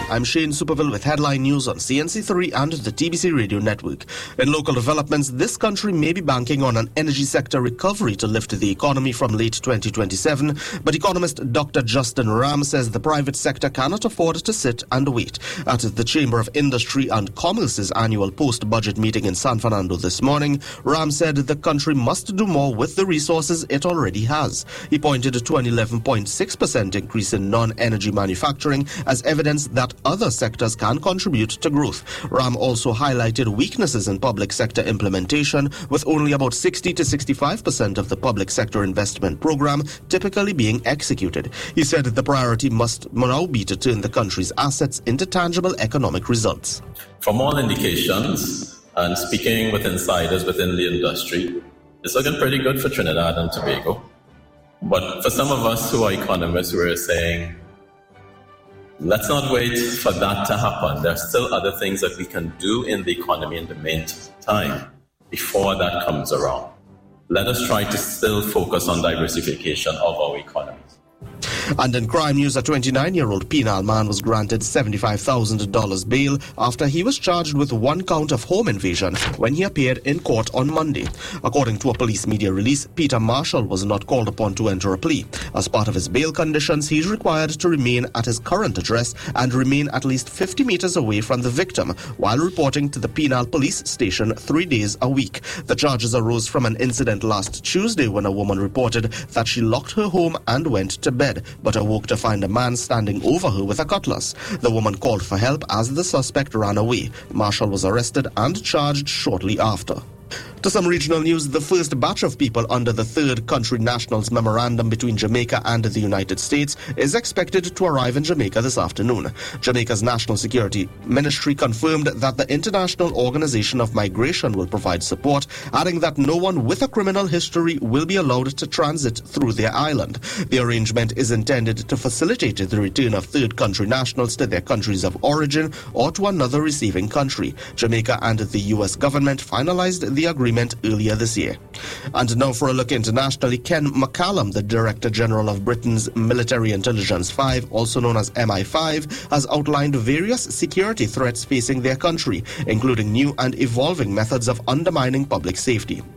I'm Shane Superville with headline news on CNC3 and the TBC Radio Network. In local developments, this country may be banking on an energy sector recovery to lift the economy from late 2027, but economist Dr. Justin Ram says the private sector cannot afford to sit and wait. At the Chamber of Industry and Commerce's annual post-budget meeting in San Fernando this morning, Ram said the country must do more with the resources it already has. He pointed to an 11.6% increase in non-energy manufacturing as evidence that other sectors can contribute to growth. Ram also highlighted weaknesses in public sector implementation, with only about 60 to 65% of the public sector investment program typically being executed. He said the priority must now be to turn the country's assets into tangible economic results. From all indications, and speaking with insiders within the industry, it's looking pretty good for Trinidad and Tobago. But for some of us who are economists, we're saying, let's not wait for that to happen. There are still other things that we can do in the economy in the meantime before that comes around. Let us try to still focus on diversification of our economies. And in crime news, a 29-year-old penal man was granted $75,000 bail after he was charged with one count of home invasion when he appeared in court on Monday. According to a police media release, Peter Marshall was not called upon to enter a plea. As part of his bail conditions, he is required to remain at his current address and remain at least 50 meters away from the victim while reporting to the penal police station 3 days a week. The charges arose from an incident last Tuesday when a woman reported that she locked her home and went to bed, but awoke to find a man standing over her with a cutlass. The woman called for help as the suspect ran away. Marshall was arrested and charged shortly after. To some regional news, the first batch of people under the Third Country Nationals Memorandum between Jamaica and the United States is expected to arrive in Jamaica this afternoon. Jamaica's National Security Ministry confirmed that the International Organization of Migration will provide support, adding that no one with a criminal history will be allowed to transit through their island. The arrangement is intended to facilitate the return of third country nationals to their countries of origin or to another receiving country. Jamaica and the U.S. government finalized the agreement earlier this year. And now for a look internationally, Ken McCallum, the Director General of Britain's Military Intelligence 5, also known as MI5, has outlined various security threats facing their country, including new and evolving methods of undermining public safety.